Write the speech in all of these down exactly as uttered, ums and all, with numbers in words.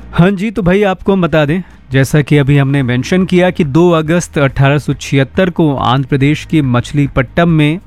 हाँ जी, तो भाई आपको हम बता दें, जैसा कि अभी हमने मेंशन किया कि दो अगस्त अठारह सौ छिहत्तर को आंध्र प्रदेश के मछलीपट्टम में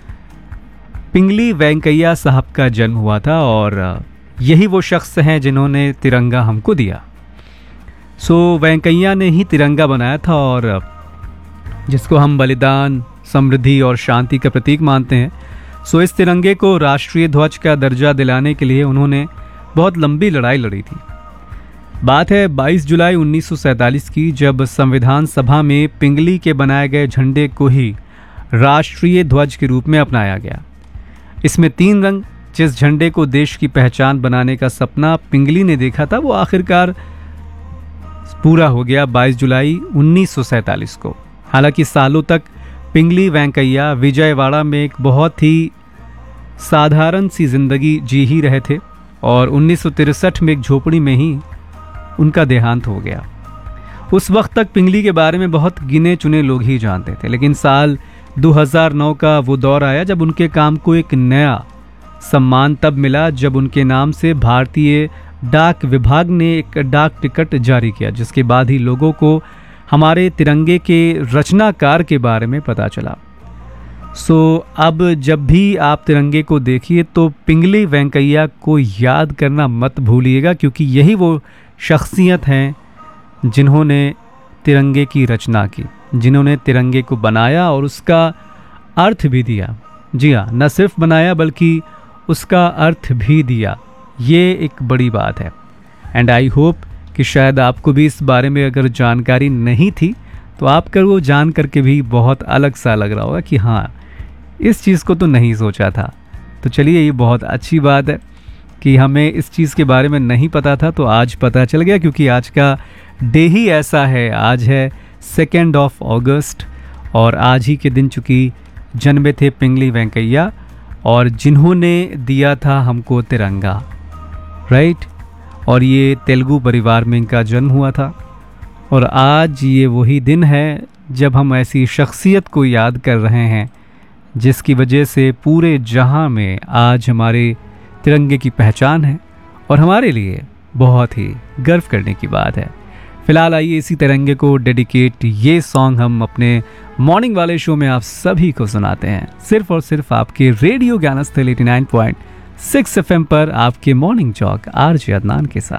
पिंगली वेंकैया साहब का जन्म हुआ था और यही वो शख्स हैं जिन्होंने तिरंगा हमको दिया। सो वेंकैया ने ही तिरंगा बनाया था और जिसको हम बलिदान, समृद्धि और शांति का प्रतीक मानते हैं। सो इस तिरंगे को राष्ट्रीय ध्वज का दर्जा दिलाने के लिए उन्होंने बहुत लंबी लड़ाई लड़ी थी। बात है बाईस जुलाई उन्नीस सौ सैंतालीस की, जब संविधान सभा में पिंगली के बनाए गए झंडे को ही राष्ट्रीय ध्वज के रूप में अपनाया गया। इसमें तीन रंग, जिस झंडे को देश की पहचान बनाने का सपना पिंगली ने देखा था, वो आखिरकार पूरा हो गया बाईस जुलाई उन्नीस सौ सैंतालीस को। हालांकि सालों तक पिंगली वेंकैया विजयवाड़ा में एक बहुत ही साधारण सी जिंदगी जी ही रहे थे और उन्नीस सौ तिरसठ में एक झोपड़ी में ही उनका देहांत हो गया। उस वक्त तक पिंगली के बारे में बहुत गिने चुने लोग ही जानते थे, लेकिन साल दो हज़ार नौ का वो दौर आया जब उनके काम को एक नया सम्मान तब मिला जब उनके नाम से भारतीय डाक विभाग ने एक डाक टिकट जारी किया, जिसके बाद ही लोगों को हमारे तिरंगे के रचनाकार के बारे में पता चला। सो अब जब भी आप तिरंगे को देखिए तो पिंगली वेंकैया को याद करना मत भूलिएगा, क्योंकि यही वो शख्सियत हैं जिन्होंने तिरंगे की रचना की, जिन्होंने तिरंगे को बनाया और उसका अर्थ भी दिया। जी हाँ, न सिर्फ बनाया बल्कि उसका अर्थ भी दिया। ये एक बड़ी बात है एंड आई होप कि शायद आपको भी इस बारे में अगर जानकारी नहीं थी तो आपको वो जान करके भी बहुत अलग सा लग रहा होगा कि हाँ, इस चीज़ को तो नहीं सोचा था। तो चलिए, ये बहुत अच्छी बात है कि हमें इस चीज़ के बारे में नहीं पता था तो आज पता चल गया, क्योंकि आज का डे ही ऐसा है। आज है सेकेंड ऑफ अगस्त और आज ही के दिन चूँकि जन्मे थे पिंगली वेंकैया और जिन्होंने दिया था हमको तिरंगा, राइट। और ये तेलुगु परिवार में इनका जन्म हुआ था और आज ये वही दिन है जब हम ऐसी शख्सियत को याद कर रहे हैं जिसकी वजह से पूरे जहां में आज हमारे तिरंगे की पहचान है और हमारे लिए बहुत ही गर्व करने की बात है। फिलहाल आइए इसी तिरंगे को डेडिकेट ये सॉन्ग हम अपने मॉर्निंग वाले शो में आप सभी को सुनाते हैं, सिर्फ और सिर्फ आपके रेडियो ज्ञानस्थल नवासी पॉइंट सिक्स एफएम पर, आपके मॉर्निंग जॉक आरजे अदनान के साथ।